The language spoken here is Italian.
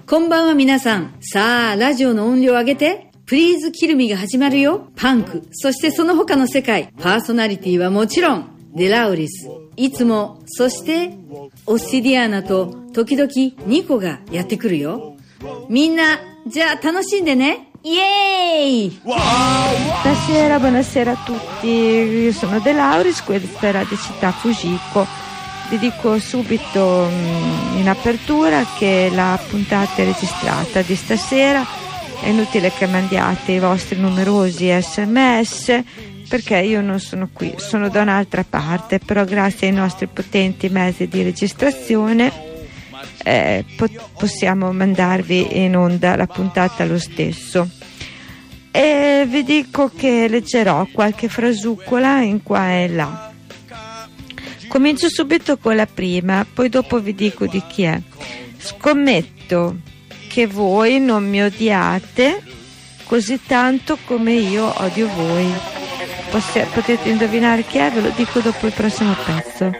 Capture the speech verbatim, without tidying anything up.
こんばんは皆さん。さあ、ラジオの音量上げて。プリーズキルミが始まるよ。パンク、そしてその他の世界。パーソナリティはもちろん、デラウリス、いつも、そして、オッシディアーナと時々ニコがやってくるよ。みんな、じゃあ楽しんでね。イエーイ! Buonasera, buonasera a tutti. Io sono De Lauris, questa è Radio Città Fujiko. Vi dico subito in apertura che la puntata è registrata di stasera. È inutile che mandiate i vostri numerosi sms perché io non sono qui, sono da un'altra parte, però grazie ai nostri potenti mezzi di registrazione eh, po- possiamo mandarvi in onda la puntata lo stesso. E vi dico che leggerò qualche frasucola in qua e là. Comincio subito con la prima, poi dopo vi dico di chi è. Scommetto che voi non mi odiate così tanto come io odio voi. Possi- potete indovinare chi è? Ve lo dico dopo il prossimo pezzo.